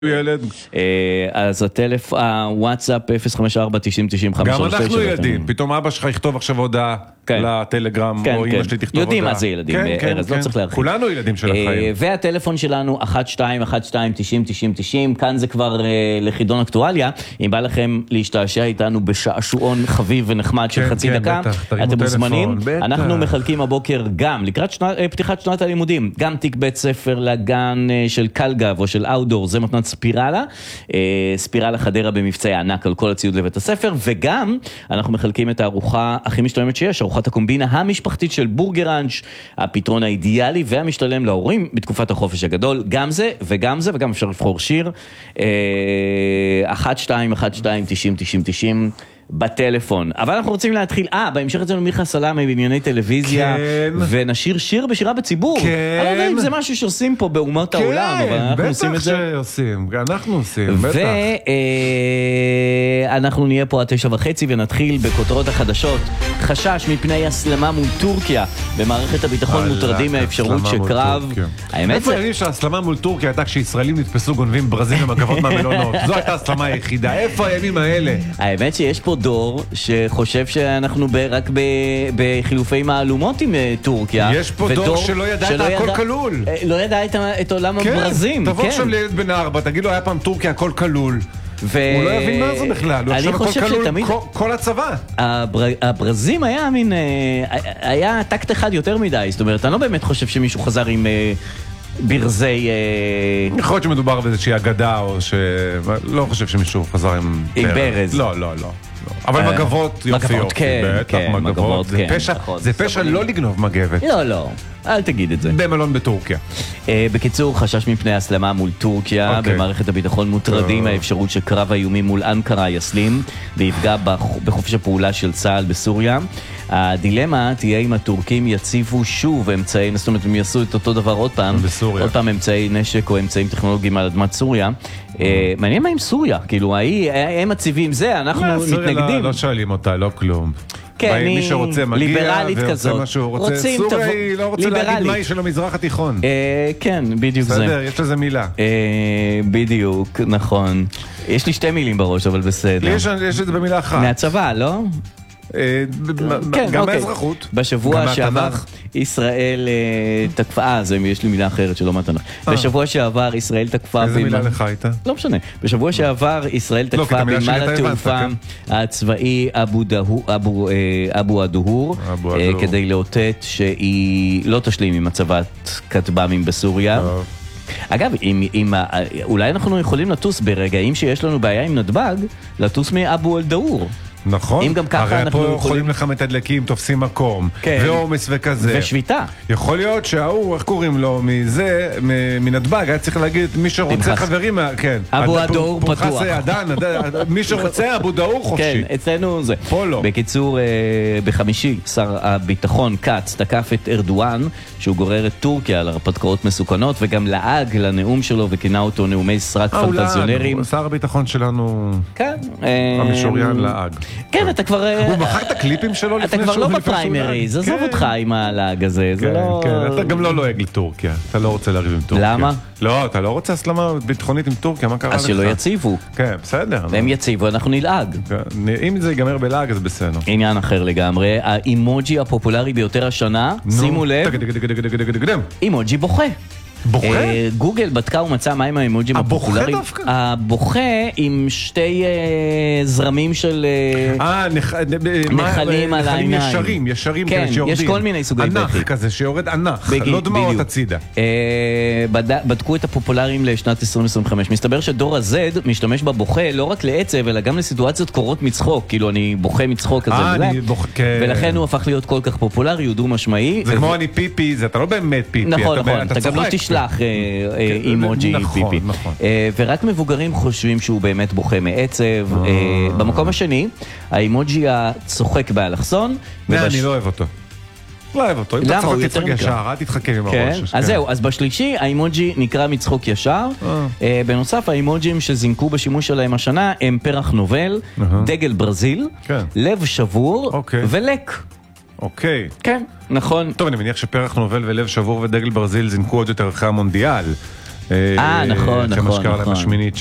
ילד. אז הוואטסאפ 054-90-90-536. גם אנחנו ילדים, פתאום אבא שלך יכתוב עכשיו הודעה לטלגרם, או אמא שלי תכתוב הודעה. יודעים מה זה ילדים, ארז, לא צריך להרחיב. כולנו ילדים של החיים. והטלפון שלנו 12-12-90-90-90, כאן זה כבר לחידון אקטואליה. אם בא לכם להשתעשע איתנו בשעשועון חביב ונחמד של חצי דקה, אתם מוזמנים. אנחנו מחלקים הבוקר גם, לקראת פתיחת שנת הלימודים, גם תיק בית ספר לגן של קלגב או של אאוטדור, זה מתנת ספירלה, ספירלה חדרה במבצעי ענק על כל הציוד לבית הספר, וגם אנחנו מחלקים את הארוחה הכי משתלמת שיש, ארוחת הקומבינה המשפחתית של בורגראנץ', הפתרון האידיאלי והמשתלם להורים בתקופת החופש הגדול, גם זה וגם זה, וגם אפשר לבחור שיר, 12-12-90-90 בטלפון. אבל אנחנו רוצים להתחיל, בהמשך אצלנו מיכה סלאמה בענייני טלוויזיה, ונשיר שיר בשירה בציבור. אני לא יודע אם זה משהו שעושים פה באומות העולם, אבל אנחנו עושים את זה. בטח שעושים, אנחנו עושים, בטח. ואנחנו נהיה פה עד 9:30 ונתחיל בכותרות החדשות. חשש מפני הסלמה מול טורקיה. במערכת הביטחון מוטרדים מהאפשרות שקרב. איפה יודעים שההסלמה מול טורקיה הייתה כשישראלים נתפסו גונבים ברזים ומגבות מהמלונות? זו הייתה הסלמה היחידה. איפה הימים האלה? האמת שיש פה דור שחושב שאנחנו רק בחילופי מהלומות עם טורקיה. יש פה דור שלא ידע את הכל כלול. לא ידע את עולם הברזים. תבוא עכשיו לילד בן 4, תגיד לו היה פעם טורקיה הכל כלול. הוא לא יבין מה זה בכלל, הוא עכשיו הכל כלול, כל הצבא. הברזים היה טקט אחד יותר מדי, זאת אומרת, אני לא באמת חושב שמישהו חזר עם ברזי... יכול להיות שמדובר באיזושהי אגדה, או לא חושב שמישהו חזר עם ברז. לא. אבל מגבות יופי. כן, מגבות, זה פשע לא לגנוב מגבת. לא, אל תגיד את זה. במלון בטורקיה. בקיצור, חשש מפני הסלמה מול טורקיה, במערכת הביטחון מוטרדים האפשרות שקרב האיומים מול אנקרה יסלים, ויפגע בחופש הפעולה של צה"ל בסוריה. הדילמה תהיה אם הטורקים יציבו שוב אמצעים, זאת אומרת, הם יעשו את אותו דבר עוד פעם, עוד פעם אמצעי נשק או אמצעים טכנולוגיים על אדמת סוריה. מעניין מה עם סוריה? כאילו, הם מציבים זה, אנחנו מתנגדים. לא שואלים אותה, לא כלום. כן, מי שרוצה מגיע, ליברלית כזאת. סוריה היא לא רוצה להגיד מה היא של המזרח התיכון. כן, בדיוק זה. בסדר, יש לזה מילה. בדיוק, נכון. יש לי שתי מילים בראש, אבל בסדר. יש את זה במילה אחת. מהצבא, לא? גם מהאזרחות. בשבוע שעבר ישראל תקפה, אז יש לי מילה אחרת שלא מהתנ"ך. בשבוע שעבר ישראל תקפה... איזה מילה לך הייתה? לא משנה. בשבוע שעבר ישראל תקפה בנמל התעופה הצבאי אבו הדהור, כדי לאותת שהיא לא תשלים עם הצבת כטב"מים בסוריה. אגב, אולי אנחנו יכולים לטוס ברגעים שיש לנו בעיה עם נתב"ג, לטוס מאבו אל-דהור. נכון, הרי פה יכולים לך מתדלקים, תופסים מקום, ועומס וכזה. ושביתה. יכול להיות שההוא, איך קוראים לו, מנתב"ג, היה צריך להגיד, מי שרוצה חברים, כן. אבו הדהור פתוח. מי שרוצה, אבו דהור חופשי. כן, אצלנו זה. פה לא. בקיצור, בחמישי, שר הביטחון קץ תקף את ארדואן, שהוא גורר את טורקיה על הרפתקאות מסוכנות, וגם לעג לנאום שלו, וכינה אותו נאומי סרק פנטזיונרים. שר הביטחון שלנו... כן. המשוריין לעג. כן, אתה כבר... הוא מחר את הקליפים שלו לפני שהוא... אתה כבר לא בפריימריז, עזוב אותך עם הלעג הזה, זה לא... כן, אתה גם לא לועג לטורקיה, אתה לא רוצה להריב עם טורקיה. למה? לא, אתה לא רוצה הסלמה ביטחונית עם טורקיה, מה קרה לך? אז שלא יציבו. כן, בסדר. והם יציבו, אנחנו נלעג. אם זה ייגמר בלעג, אז בסדר. עניין אחר לגמרי, האימוג'י הפופולרי ביותר השנה, שימו לב, אימוג'י בוכה. בוכה? גוגל בדקה ומצא מהם האימוג'ים הפופולריים. הבוכה דווקא? הבוכה עם שתי זרמים של נחלים על העיניים. ישרים כן, כאלה שיורדים. יש כל מיני סוגי בכי. ענך כזה שיורד ענך, לא דמעות הצידה. בדקו את הפופולריים לשנת 2025. מסתבר שדור ה-Z משתמש בבוכה לא רק לעצב, אלא גם לסיטואציות קורות מצחוק. כאילו אני בוכה מצחוק כזה וזה. ולכן הוא הפך להיות כל כך פופולרי, הוא דו משמעי. זה כמו אני פיפי, אתה לא באמת פיפי. נכון, אתה גם לא תשלח אימוג'י פיפי. ורק מבוגרים חושבים שהוא באמת בוכה מעצב. במקום השני, האימוג'י הצוחק באלכסון. אני לא אוהב אותו. לא אוהב אותו. למה? הוא יותר נקרא. ישר, אל תתחכם עם הראש. אז זהו, אז בשלישי האימוג'י נקרא מצחוק ישר. בנוסף, האימוג'ים שזינקו בשימוש שלהם השנה הם פרח נובל, דגל ברזיל, לב שבור ולק. אוקיי. כן, נכון. טוב, אני מניח שפרח נובל ולב שבור ודגל ברזיל זינקו עוד יותר אחרי המונדיאל. נכון, אחרי מה שקרה להם בשמינית